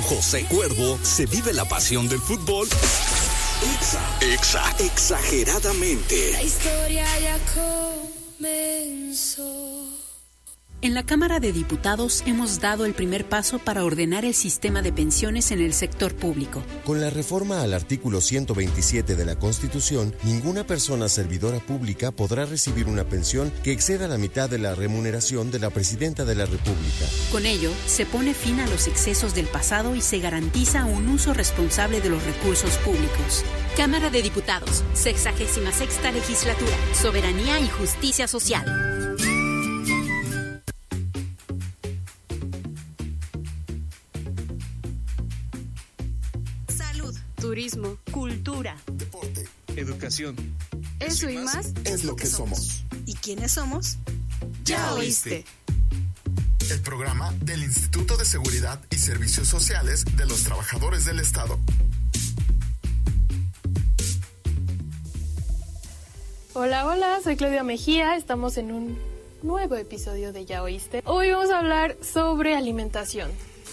José Cuervo se vive la pasión del fútbol exageradamente. La historia ya comenzó. En la Cámara de Diputados hemos dado el primer paso para ordenar el sistema de pensiones en el sector público. Con la reforma al artículo 127 de la Constitución, ninguna persona servidora pública podrá recibir una pensión que exceda la mitad de la remuneración de la Presidenta de la República. Con ello, se pone fin a los excesos del pasado y se garantiza un uso responsable de los recursos públicos. Cámara de Diputados, 66ª Legislatura, Soberanía y Justicia Social. Turismo, cultura, deporte, educación. Eso y más es lo que somos. ¿Y quiénes somos? Ya oíste. El programa del Instituto de Seguridad y Servicios Sociales de los Trabajadores del Estado. Hola, hola, soy Claudia Mejía, estamos en un nuevo episodio de Ya Oíste. Hoy vamos a hablar sobre alimentación.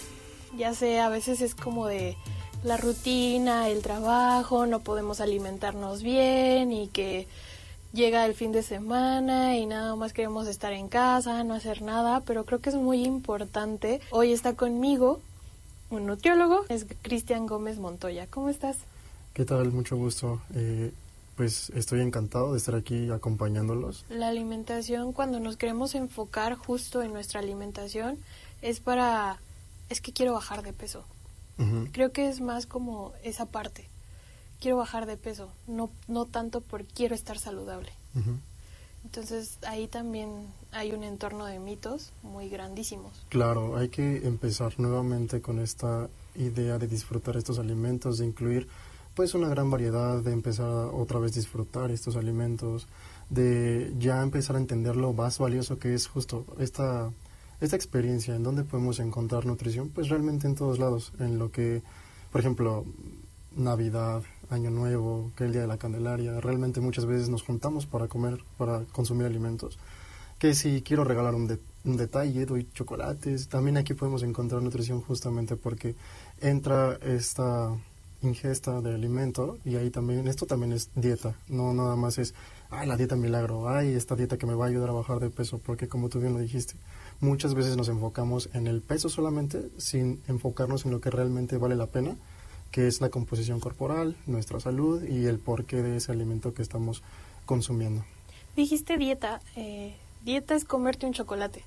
Ya sé, a veces es como de la rutina, el trabajo, no podemos alimentarnos bien y que llega el fin de semana y nada más queremos estar en casa, no hacer nada, pero creo que es muy importante. Hoy está conmigo un nutriólogo, es Cristian Gómez Montoya. ¿Cómo estás? ¿Qué tal? Mucho gusto. Pues estoy encantado de estar aquí acompañándolos. La alimentación, cuando nos queremos enfocar justo en nuestra alimentación, es que quiero bajar de peso. Creo que es más como esa parte. Quiero bajar de peso, no tanto por quiero estar saludable. Entonces ahí también hay un entorno de mitos muy grandísimos. Claro, hay que empezar nuevamente con esta idea de disfrutar estos alimentos, de incluir pues una gran variedad, de empezar otra vez a disfrutar estos alimentos, de ya empezar a entender lo más valioso que es justo esta experiencia. ¿En dónde podemos encontrar nutrición? Pues realmente en todos lados, en lo que, por ejemplo, Navidad, Año Nuevo, que el Día de la Candelaria, realmente muchas veces nos juntamos para comer, para consumir alimentos. Que si quiero regalar un detalle, doy chocolates. También aquí podemos encontrar nutrición justamente porque entra esta ingesta de alimento y ahí también, esto también es dieta, no nada más es, la dieta milagro, esta dieta que me va a ayudar a bajar de peso, porque como tú bien lo dijiste, muchas veces nos enfocamos en el peso solamente sin enfocarnos en lo que realmente vale la pena, que es la composición corporal, nuestra salud y el porqué de ese alimento que estamos consumiendo. Dijiste dieta, dieta es comerte un chocolate.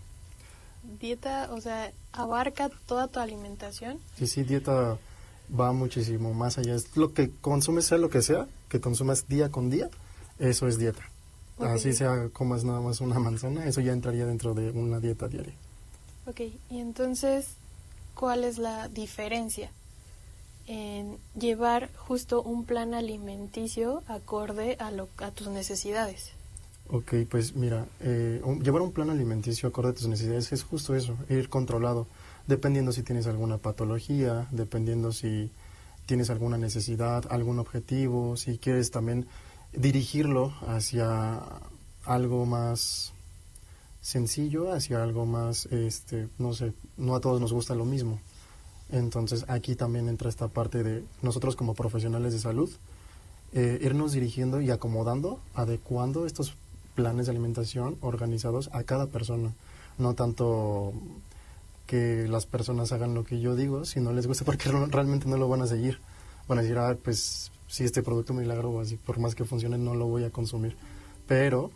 Dieta, o sea, abarca toda tu alimentación. Sí, dieta va muchísimo más allá. Es lo que consumes, sea lo que sea, que consumas día con día, eso es dieta. Okay. Así sea, comas nada más una manzana, eso ya entraría dentro de una dieta diaria. Ok, y entonces, ¿cuál es la diferencia en llevar justo un plan alimenticio acorde a tus necesidades? Ok, pues mira, llevar un plan alimenticio acorde a tus necesidades es justo eso, ir controlado, dependiendo si tienes alguna patología, dependiendo si tienes alguna necesidad, algún objetivo, si quieres también dirigirlo hacia algo más sencillo, hacia algo más, no sé, no a todos nos gusta lo mismo. Entonces aquí también entra esta parte de nosotros como profesionales de salud, irnos dirigiendo y acomodando, adecuando estos planes de alimentación organizados a cada persona, no tanto que las personas hagan lo que yo digo, si no les gusta, porque realmente no lo van a seguir. Van a decir, pues si este producto milagro o así, por más que funcione, no lo voy a consumir. Pero,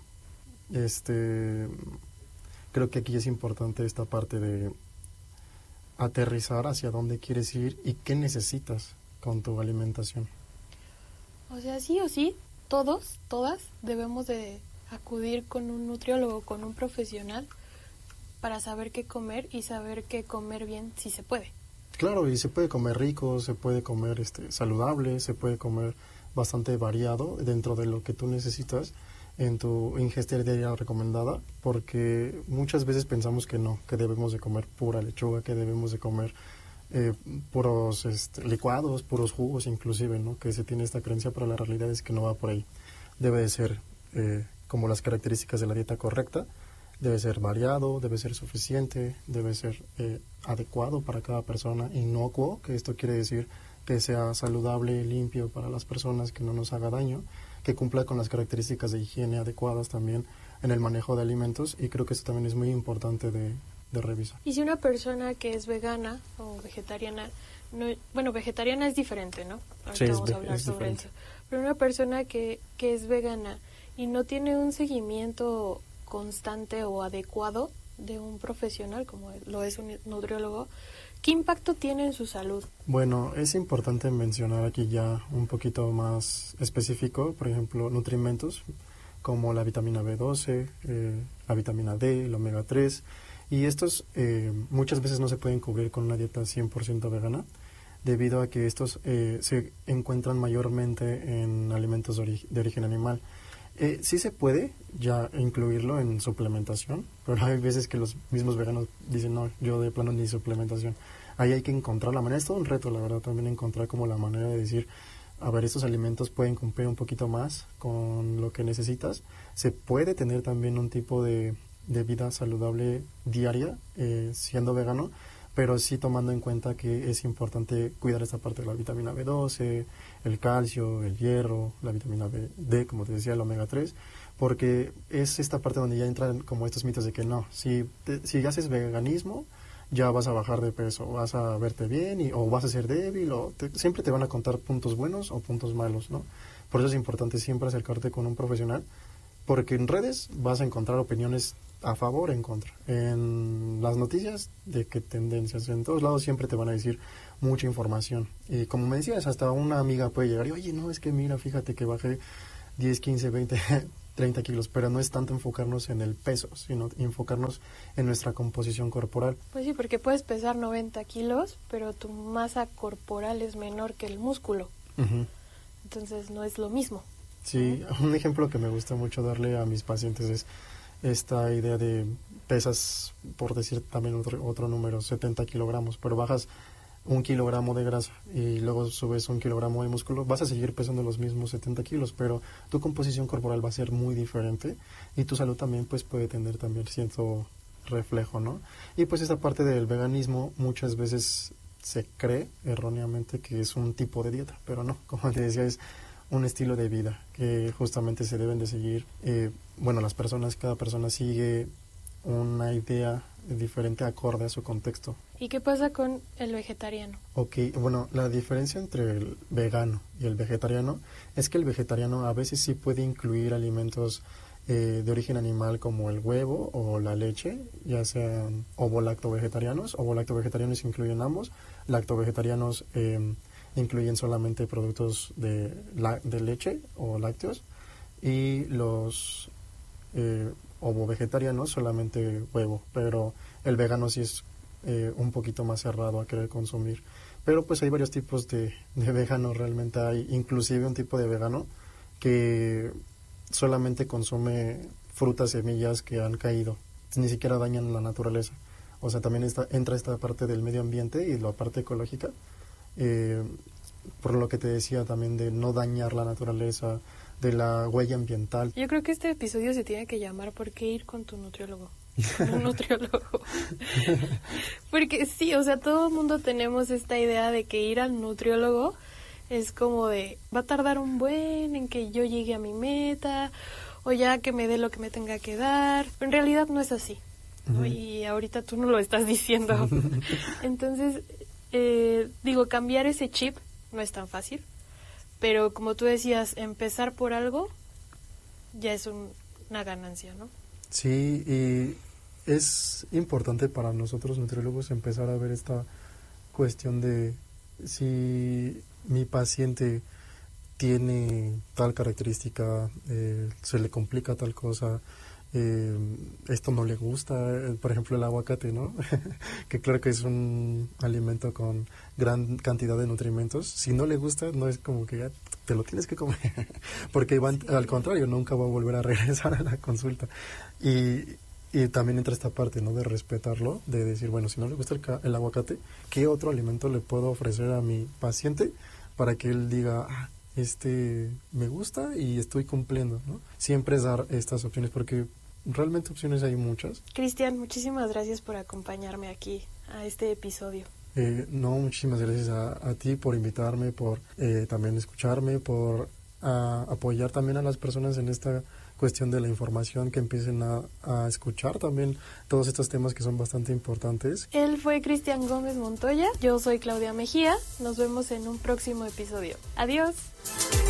creo que aquí es importante esta parte de aterrizar hacia dónde quieres ir y qué necesitas con tu alimentación. O sea, sí o sí, todas debemos de acudir con un nutriólogo, con un profesional, para saber qué comer y saber qué comer bien si se puede. Claro, y se puede comer rico, se puede comer saludable, se puede comer bastante variado dentro de lo que tú necesitas en tu ingesta diaria recomendada, porque muchas veces pensamos que no, que debemos de comer pura lechuga, que debemos de comer puros licuados, puros jugos inclusive, ¿no? Que se tiene esta creencia, pero la realidad es que no va por ahí. Debe de ser como las características de la dieta correcta, debe ser variado, debe ser suficiente, debe ser adecuado para cada persona, inocuo, que esto quiere decir que sea saludable, limpio para las personas, que no nos haga daño, que cumpla con las características de higiene adecuadas también en el manejo de alimentos, y creo que eso también es muy importante de revisar. Y si una persona que es vegana o vegetariana, vegetariana es diferente, ¿no? Ahorita Sí, vamos a hablar sobre diferente. eso. Pero una persona que es vegana y no tiene un seguimiento constante o adecuado de un profesional, como lo es un nutriólogo, ¿qué impacto tiene en su salud? Bueno, es importante mencionar aquí ya un poquito más específico, por ejemplo, nutrimentos como la vitamina B12, la vitamina D, el omega 3, y estos muchas veces no se pueden cubrir con una dieta 100% vegana, debido a que estos se encuentran mayormente en alimentos de origen animal. Sí se puede ya incluirlo en suplementación, pero hay veces que los mismos veganos dicen, no, yo de plano ni suplementación. Ahí hay que encontrar la manera, es todo un reto, la verdad, también encontrar como la manera de decir, a ver, estos alimentos pueden cumplir un poquito más con lo que necesitas. Se puede tener también un tipo de vida saludable diaria siendo vegano, pero sí tomando en cuenta que es importante cuidar esta parte de la vitamina B12, el calcio, el hierro, la vitamina D, como te decía, el omega 3, porque es esta parte donde ya entran como estos mitos de que no, si haces veganismo, ya vas a bajar de peso, vas a verte bien o vas a ser débil, siempre te van a contar puntos buenos o puntos malos, ¿no? Por eso es importante siempre acercarte con un profesional, porque en redes vas a encontrar opiniones a favor, en contra. En las noticias, de qué tendencias, en todos lados siempre te van a decir mucha información. Y como me decías, hasta una amiga puede llegar y, oye, no, es que mira, fíjate que bajé 10, 15, 20, 30 kilos, pero no es tanto enfocarnos en el peso, sino enfocarnos en nuestra composición corporal. Pues sí, porque puedes pesar 90 kilos, pero tu masa corporal es menor que el músculo. Uh-huh. Entonces no es lo mismo. Sí, un ejemplo que me gusta mucho darle a mis pacientes es esta idea de pesas, por decir también otro número, 70 kilogramos, pero bajas 1 kilogramo de grasa y luego subes 1 kilogramo de músculo, vas a seguir pesando los mismos 70 kilos, pero tu composición corporal va a ser muy diferente y tu salud también pues puede tener también cierto reflejo, ¿no? Y pues esta parte del veganismo muchas veces se cree erróneamente que es un tipo de dieta, pero no, como te decía, es un estilo de vida que justamente se deben de seguir. Cada persona sigue una idea diferente acorde a su contexto. ¿Y qué pasa con el vegetariano? Ok, bueno, la diferencia entre el vegano y el vegetariano es que el vegetariano a veces sí puede incluir alimentos de origen animal como el huevo o la leche, ya sean ovo-lacto-vegetarianos. Ovo-lacto-vegetarianos incluyen ambos. Lacto-vegetarianos incluyen solamente productos de leche o lácteos, y los ovo-vegetarianos solamente huevo, pero el vegano sí es un poquito más cerrado a querer consumir. Pero pues hay varios tipos de vegano, realmente hay inclusive un tipo de vegano que solamente consume frutas, semillas que han caído, ni siquiera dañan la naturaleza. O sea, también entra esta parte del medio ambiente y la parte ecológica, por lo que te decía también de no dañar la naturaleza, de la huella ambiental. Yo creo que este episodio se tiene que llamar ¿Por qué ir con tu nutriólogo? Un nutriólogo. Porque sí, o sea, todo el mundo tenemos esta idea de que ir al nutriólogo es como de, va a tardar un buen en que yo llegue a mi meta, o ya que me dé lo que me tenga que dar. Pero en realidad no es así, ¿no? Y ahorita tú no lo estás diciendo. Entonces, cambiar ese chip no es tan fácil, pero como tú decías, empezar por algo ya es una ganancia, ¿no? Sí, y es importante para nosotros nutriólogos empezar a ver esta cuestión de si mi paciente tiene tal característica, se le complica tal cosa, esto no le gusta, por ejemplo el aguacate, ¿no? Que claro que es un alimento con gran cantidad de nutrimentos. Si no le gusta, no es como que ya te lo tienes que comer, porque al contrario, nunca va a volver a regresar a la consulta. Y también entra esta parte, ¿no? De respetarlo, de decir, bueno, si no le gusta el aguacate, ¿qué otro alimento le puedo ofrecer a mi paciente para que él diga, me gusta y estoy cumpliendo, ¿no? Siempre es dar estas opciones, porque realmente opciones hay muchas. Cristian, muchísimas gracias por acompañarme aquí a este episodio. No, muchísimas gracias a ti por invitarme, por también escucharme, por apoyar también a las personas en esta cuestión de la información, que empiecen a escuchar también todos estos temas que son bastante importantes. Él fue Cristian Gómez Montoya, yo soy Claudia Mejía, nos vemos en un próximo episodio. Adiós.